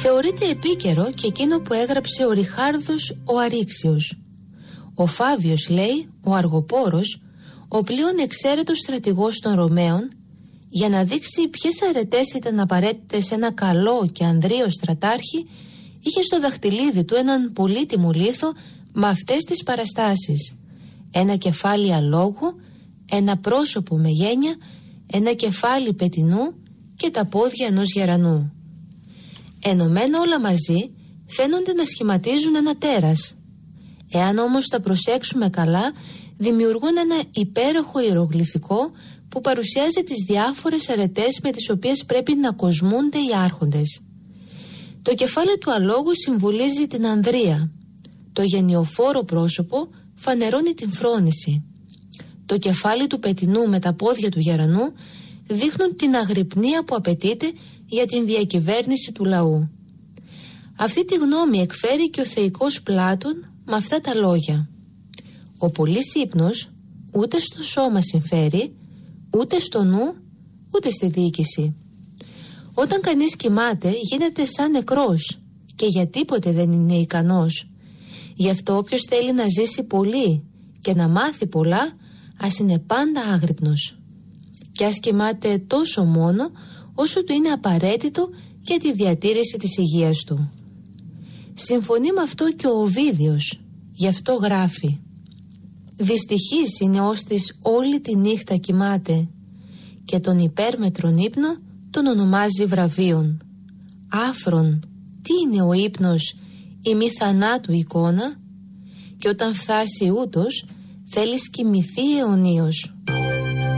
Θεωρείται επίκαιρο και εκείνο που έγραψε ο Ριχάρδος ο Αρήξιος. Ο Φάβιος, λέει, ο Αργοπόρος, ο πλέον εξαίρετος στρατηγός των Ρωμαίων, για να δείξει ποιες αρετές ήταν απαραίτητες σε ένα καλό και ανδρείο στρατάρχη, είχε στο δαχτυλίδι του έναν πολύτιμο λίθο με αυτές τις παραστάσεις: ένα κεφάλι αλόγου, ένα πρόσωπο με γένια, ένα κεφάλι πετινού και τα πόδια ενός γερανού. Ενωμένα όλα μαζί φαίνονται να σχηματίζουν ένα τέρας. Εάν όμως τα προσέξουμε καλά, δημιουργούν ένα υπέροχο ιερογλυφικό που παρουσιάζει τις διάφορες αρετές με τις οποίες πρέπει να κοσμούνται οι άρχοντες. Το κεφάλι του αλόγου συμβολίζει την ανδρεία. Το γενιοφόρο πρόσωπο φανερώνει την φρόνηση. Το κεφάλι του πετινού με τα πόδια του γερανού δείχνουν την αγρυπνία που απαιτείται για την διακυβέρνηση του λαού. Αυτή τη γνώμη εκφέρει και ο θεϊκός Πλάτων με αυτά τα λόγια: «Ο πολύς ύπνος ούτε στο σώμα συμφέρει, ούτε στο νου, ούτε στη διοίκηση». Όταν κανείς κοιμάται γίνεται σαν νεκρός και για τίποτε δεν είναι ικανός. Γι' αυτό όποιος θέλει να ζήσει πολύ και να μάθει πολλά, ας είναι πάντα άγρυπνος. Και ας κοιμάται τόσο μόνο όσο του είναι απαραίτητο για τη διατήρηση της υγείας του. Συμφωνεί με αυτό και ο Οβίδιος, γι' αυτό γράφει: «Δυστυχής είναι όστις όλη τη νύχτα κοιμάται και τον υπέρμετρον ύπνο τον ονομάζει βραβείον. Άφρον, τι είναι ο ύπνος, η μη θανάτου εικόνα, και όταν φτάσει ούτως θέλεις κοιμηθεί αιωνίως».